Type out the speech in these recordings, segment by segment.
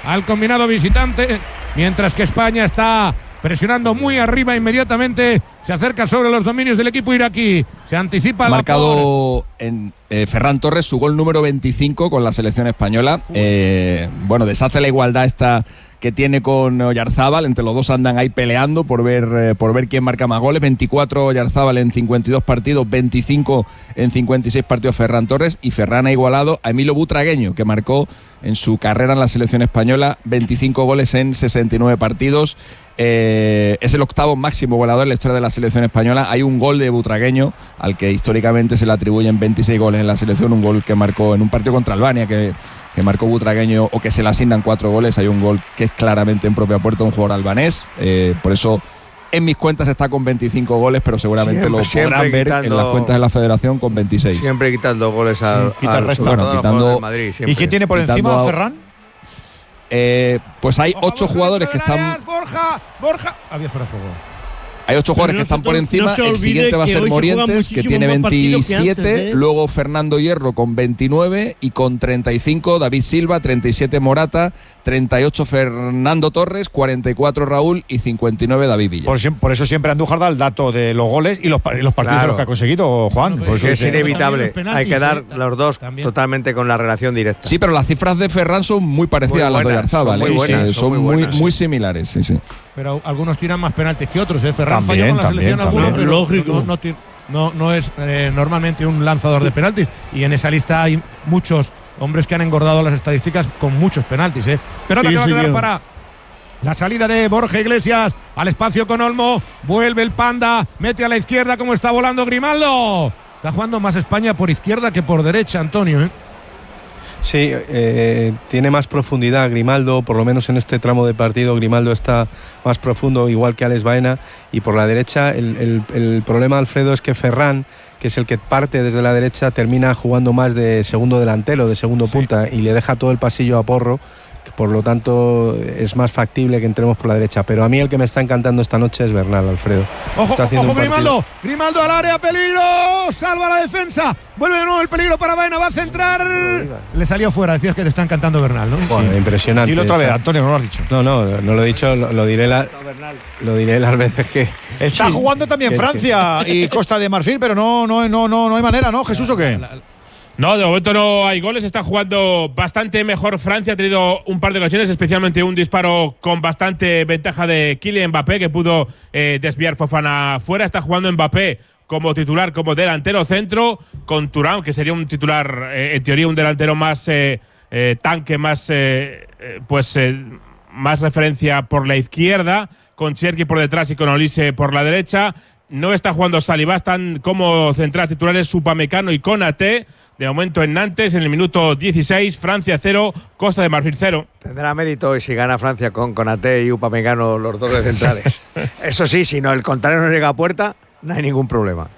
al combinado visitante, mientras que España está presionando muy arriba inmediatamente. Se acerca sobre los dominios del equipo iraquí. Se anticipa ha marcado en Ferran Torres su gol número 25 con la selección española. Deshace la igualdad esta que tiene con Oyarzábal. Entre los dos andan ahí peleando por ver quién marca más goles. 24 Oyarzábal en 52 partidos, 25 en 56 partidos Ferran Torres, y Ferran ha igualado a Emilio Butragueño, que marcó en su carrera en la selección española 25 goles en 69 partidos. Es el octavo máximo goleador en la historia de la selección española. Hay un gol de Butragueño al que históricamente se le atribuyen 26 goles en la selección, un gol que marcó en un partido contra Albania que marcó Butragueño, o que se le asignan 4 goles. Hay un gol que es claramente en propia puerta, un jugador albanés. Por eso en mis cuentas está con 25 goles, pero seguramente lo podrán ver en las cuentas de la federación con 26. Siempre quitando goles al Madrid. ¿Y quién tiene por encima a Ferran? Pues hay 8 jugadores que están… Borja. Había fuera de juego. Hay 8 jugadores que están por encima. El siguiente va a ser Morientes, que tiene 27. Luego Fernando Hierro con 29. Y con 35 David Silva, 37 Morata, 38 Fernando Torres, 44 Raúl y 59 David Villa. Por eso siempre Andújar da el dato de los goles y los partidos de los que ha conseguido, Juan. Pues es inevitable. Hay que dar los dos totalmente con la relación directa. Sí, pero las cifras de Ferran son muy parecidas a las de Oyarzábal. Son muy similares. Sí. Pero algunos tiran más penaltis que otros. Ferran falló con la selección algunos, pero lógico. No es normalmente un lanzador de penaltis. Y en esa lista hay muchos hombres que han engordado las estadísticas con muchos penaltis. Pelota que va a quedar para la salida de Borja Iglesias al espacio con Olmo. Vuelve el Panda, mete a la izquierda como está volando Grimaldo. Está jugando más España por izquierda que por derecha, Antonio. Sí, tiene más profundidad Grimaldo, por lo menos en este tramo de partido Grimaldo está más profundo, igual que Alex Baena, y por la derecha el problema, Alfredo, es que Ferran, que es el que parte desde la derecha, termina jugando más de segundo delantero, de segundo punta, y le deja todo el pasillo a Porro, que por lo tanto es más factible que entremos por la derecha. Pero a mí el que me está encantando esta noche es Bernal, Alfredo. Ojo, Grimaldo al área, peligro, salva la defensa, vuelve de nuevo el peligro para Baena, va a centrar, le salió fuera. Decías que te está encantando Bernal, ¿no? Bueno, sí. Impresionante. Dilo otra vez, Antonio, no lo has dicho. No lo he dicho, lo diré las veces que… Está jugando también Francia y Costa de Marfil, pero no hay manera, ¿no, Jesús, o qué? No, de momento no hay goles. Está jugando bastante mejor Francia. Ha tenido un par de ocasiones, especialmente un disparo con bastante ventaja de Kylian Mbappé, que pudo desviar Fofana fuera. Está jugando Mbappé como titular, como delantero centro, con Thuram, que sería un titular, en teoría, un delantero más tanque, más más referencia por la izquierda, con Cherki por detrás y con Olise por la derecha. No está jugando Saliba, están como centrales titulares Upamecano y Konaté. De momento en Nantes, en el minuto 16, Francia 0, Costa de Marfil 0. Tendrá mérito y si gana Francia con Konaté y Upamecano, los dos de centrales. Eso sí, si no el contrario no llega a puerta, no hay ningún problema.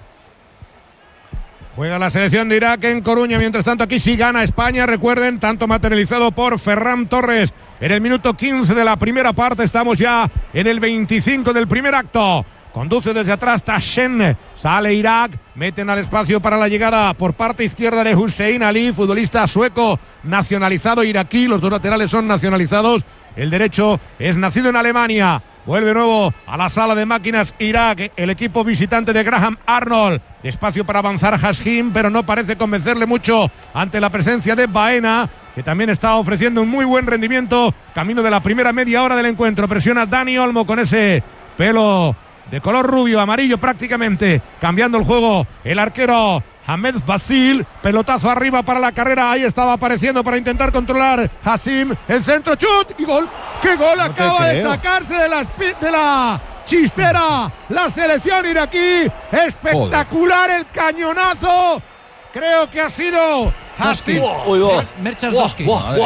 Juega la selección de Irak en Coruña. Mientras tanto, aquí sí gana España. Recuerden, tanto materializado por Ferran Torres en el minuto 15 de la primera parte. Estamos ya en el 25 del primer acto. Conduce desde atrás Tashen, sale Irak, meten al espacio para la llegada por parte izquierda de Hussein Ali, futbolista sueco nacionalizado iraquí. Los dos laterales son nacionalizados. El derecho es nacido en Alemania. Vuelve de nuevo a la sala de máquinas Irak, el equipo visitante de Graham Arnold. Espacio para avanzar Hashim, pero no parece convencerle mucho ante la presencia de Baena, que también está ofreciendo un muy buen rendimiento. Camino de la primera media hora del encuentro. Presiona Dani Olmo con ese pelo de color rubio, amarillo prácticamente, cambiando el juego el arquero Ahmed Basil. Pelotazo arriba para la carrera, ahí estaba apareciendo para intentar controlar Hashim, el centro, chut y gol. ¡Qué gol! No acaba de sacarse de la chistera la selección iraquí. Espectacular el cañonazo. Creo que ha sido Hashim. Merchas Doski.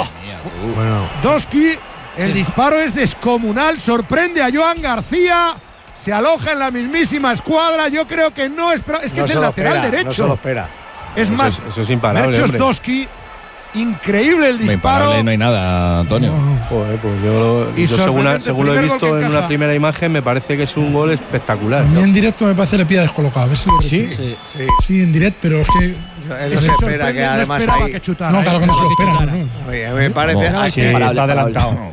Doski, el disparo es descomunal, sorprende a Joan García. Se aloja en la mismísima escuadra. Yo creo que no espera. Es que no es el lateral derecho. No se lo espera. Es más, eso es imparable. Merchos Doski, increíble el disparo. Imparable no hay nada, Antonio. Joder, pues yo según lo he visto en una primera imagen, me parece que es un gol espectacular. A mí en directo me parece le pilla descolocado. A ver si sí, en directo, pero es que él se espera que además no, claro que no se lo espera. A mí me parece está adelantado.